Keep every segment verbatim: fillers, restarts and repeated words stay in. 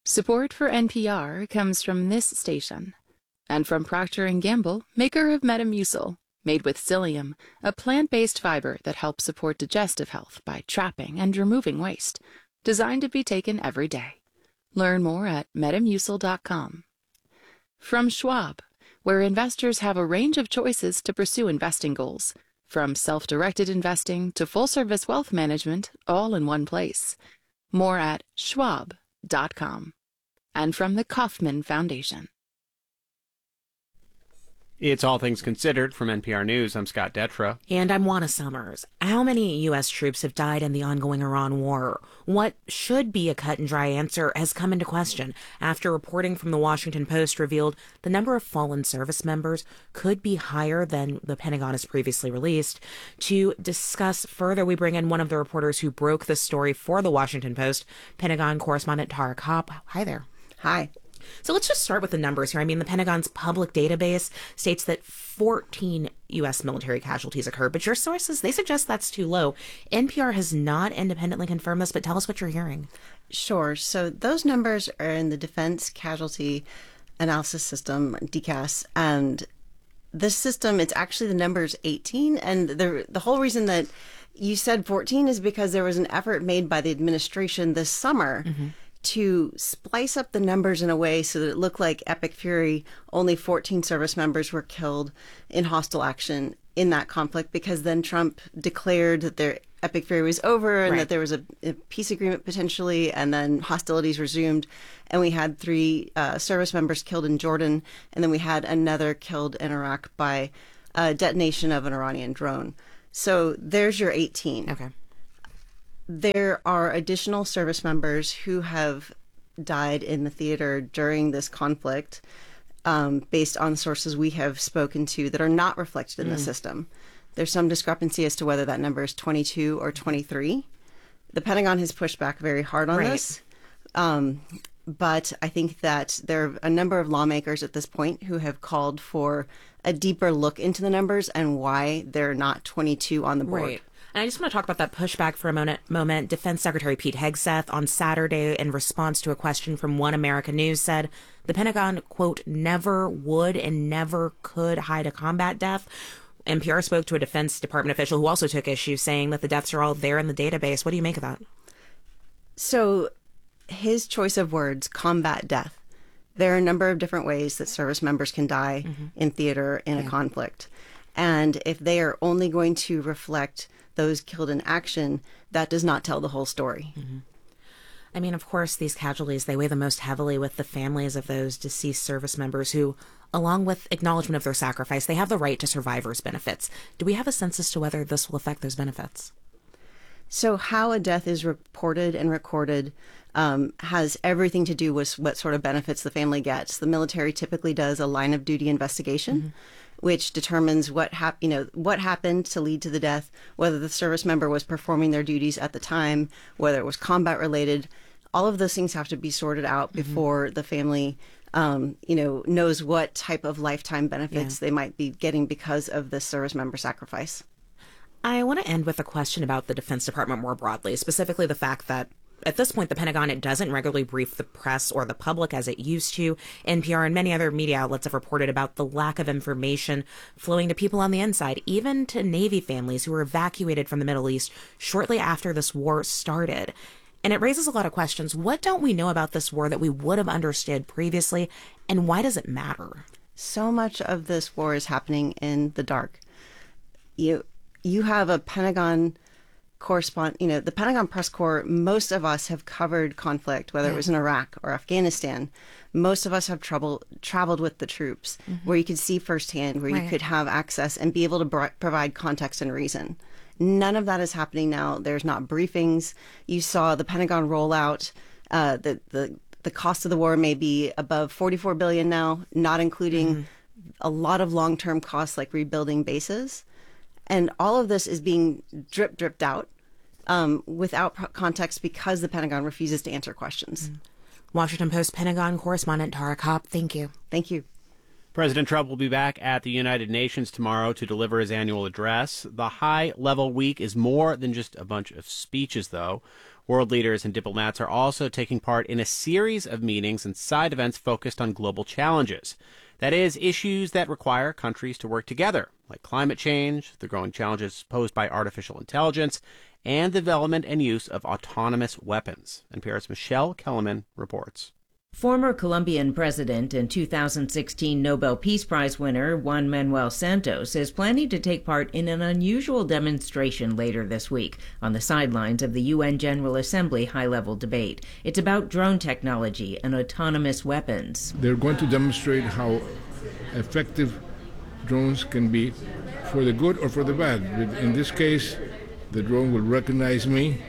Support for N P R comes from this station and from Procter and Gamble, maker of Metamucil, made with psyllium, a plant-based fiber that helps support digestive health by trapping and removing waste, designed to be taken every day. Learn more at metamucil dot com. From Schwab, where investors have a range of choices to pursue investing goals, from self-directed investing to full-service wealth management, all in one place. More at schwab dot com. And from the Kauffman Foundation. It's All Things Considered from N P R News. I'm Scott Detrow. And I'm Juana Summers. How many U S troops have died in the ongoing Iran war? What should be a cut-and-dry answer has come into question after reporting from the Washington Post revealed the number of fallen service members could be higher than the Pentagon has previously released. To discuss further, we bring in one of the reporters who broke the story for the Washington Post, Pentagon correspondent Tara Kopp. Hi there. Hi. So let's just start with the numbers here. I mean, the Pentagon's public database states that fourteen U S military casualties occurred, but your sources, they suggest that's too low. N P R has not independently confirmed this, but tell us what you're hearing. Sure. So those numbers are in the Defense Casualty Analysis System, D C A S, and this system, it's actually the number's eighteen, and the the whole reason that you said fourteen is because there was an effort made by the administration this summer mm-hmm. to splice up the numbers in a way so that it looked like Epic Fury, only fourteen service members were killed in hostile action in that conflict, because then Trump declared that their Epic Fury was over and right. that there was a, a peace agreement potentially, and then hostilities resumed. And we had three uh, service members killed in Jordan, and then we had another killed in Iraq by a detonation of an Iranian drone. So there's your eighteen. Okay. There are additional service members who have died in the theater during this conflict, um, based on sources we have spoken to that are not reflected in mm. the system. There's some discrepancy as to whether that number is twenty-two or twenty-three. The Pentagon has pushed back very hard on right. this. Um, but I think that there are a number of lawmakers at this point who have called for a deeper look into the numbers and why they're not twenty-two on the board. Right. And I just want to talk about that pushback for a moment. moment. Defense Secretary Pete Hegseth on Saturday, in response to a question from One America News, said the Pentagon, quote, never would and never could hide a combat death. N P R spoke to a Defense Department official who also took issue, saying that the deaths are all there in the database. What do you make of that? So his choice of words, combat death. There are a number of different ways that service members can die mm-hmm. in theater in yeah. a conflict. And if they are only going to reflect those killed in action, that does not tell the whole story. Mm-hmm. I mean, of course, these casualties, they weigh the most heavily with the families of those deceased service members who, along with acknowledgement of their sacrifice, they have the right to survivor's benefits. Do we have a sense as to whether this will affect those benefits? So how a death is reported and recorded um, has everything to do with what sort of benefits the family gets. The military typically does a line of duty investigation, mm-hmm. which determines what hap- you know what happened to lead to the death, whether the service member was performing their duties at the time, whether it was combat related. All of those things have to be sorted out mm-hmm. before the family um, you know, knows what type of lifetime benefits yeah. they might be getting because of the service member sacrifice. I want to end with a question about the Defense Department more broadly, specifically the fact that at this point, the Pentagon, it doesn't regularly brief the press or the public as it used to. N P R and many other media outlets have reported about the lack of information flowing to people on the inside, even to Navy families who were evacuated from the Middle East shortly after this war started. And it raises a lot of questions. What don't we know about this war that we would have understood previously, and why does it matter? So much of this war is happening in the dark. You, you have a Pentagon correspond, you know, the Pentagon Press Corps, most of us have covered conflict, whether yeah. it was in Iraq or Afghanistan. Most of us have trouble traveled with the troops, mm-hmm. where you could see firsthand, where right. you could have access and be able to br- provide context and reason. None of that is happening now. There's not briefings. You saw the Pentagon roll out uh, the, the the cost of the war may be above forty-four billion dollars now, not including mm-hmm. a lot of long-term costs like rebuilding bases. And all of this is being drip dripped out um, without pro- context because the Pentagon refuses to answer questions. Mm. Washington Post Pentagon correspondent Tara Kopp, thank you. Thank you. President Trump will be back at the United Nations tomorrow to deliver his annual address. The high-level week is more than just a bunch of speeches, though. World leaders and diplomats are also taking part in a series of meetings and side events focused on global challenges. That is, issues that require countries to work together, like climate change, the growing challenges posed by artificial intelligence, and the development and use of autonomous weapons. N P R's Michelle Kellerman reports. Former Colombian president and two thousand sixteen Nobel Peace Prize winner Juan Manuel Santos is planning to take part in an unusual demonstration later this week on the sidelines of the U N General Assembly high-level debate. It's about drone technology and autonomous weapons. They're going to demonstrate how effective drones can be for the good or for the bad. In this case, the drone will recognize me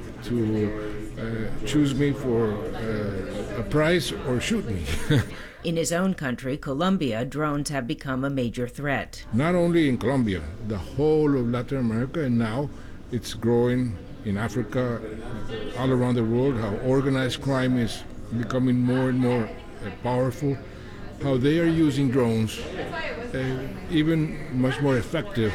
to uh, choose me for uh, a prize or shoot me. In his own country, Colombia, drones have become a major threat. Not only in Colombia, the whole of Latin America, and now it's growing in Africa, all around the world, how organized crime is becoming more and more uh, powerful, how they are using drones, uh, even much more effective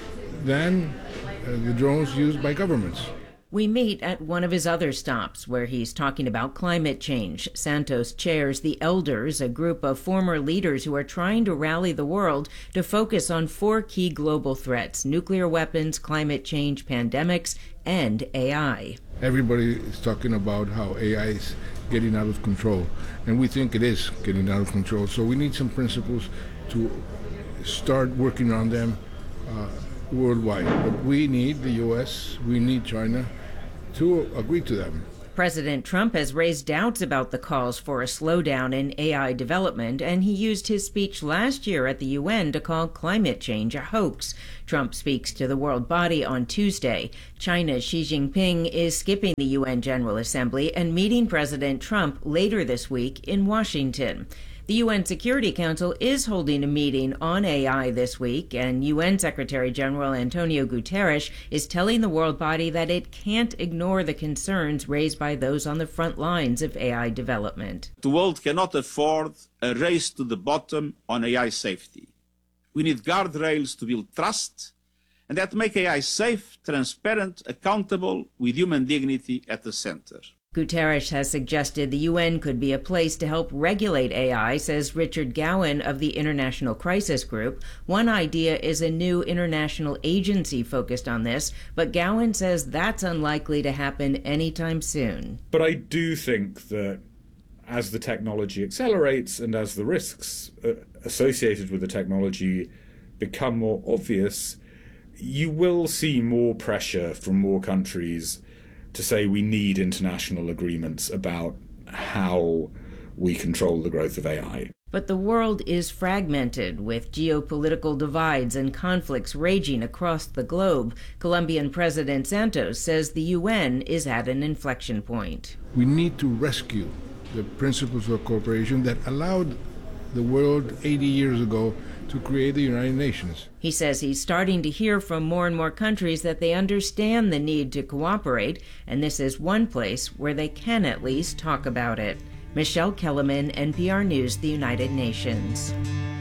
than uh, the drones used by governments. We meet at one of his other stops where he's talking about climate change. Santos chairs the Elders, a group of former leaders who are trying to rally the world to focus on four key global threats: nuclear weapons, climate change, pandemics, and A I. Everybody is talking about how A I is getting out of control, and we think it is getting out of control. So we need some principles to start working on them uh, worldwide. But we need the U S, we need China to agree to them. President Trump has raised doubts about the calls for a slowdown in A I development, and he used his speech last year at the U N to call climate change a hoax. Trump speaks to the world body on Tuesday. China's Xi Jinping is skipping the U N General Assembly and meeting President Trump later this week in Washington. The U N Security Council is holding a meeting on A I this week, and U N Secretary General Antonio Guterres is telling the world body that it can't ignore the concerns raised by those on the front lines of A I development. The world cannot afford a race to the bottom on A I safety. We need guardrails to build trust and that make A I safe, transparent, accountable, with human dignity at the center. Guterres has suggested the U N could be a place to help regulate A I, says Richard Gowan of the International Crisis Group. One idea is a new international agency focused on this, but Gowan says that's unlikely to happen anytime soon. But I do think that as the technology accelerates and as the risks associated with the technology become more obvious, you will see more pressure from more countries to say we need international agreements about how we control the growth of A I. But the world is fragmented, with geopolitical divides and conflicts raging across the globe. Colombian President Santos says the U N is at an inflection point. We need to rescue the principles of cooperation that allowed the world eighty years ago to create the United Nations. He says he's starting to hear from more and more countries that they understand the need to cooperate, and this is one place where they can at least talk about it. Michelle Kellerman, N P R News, the United Nations.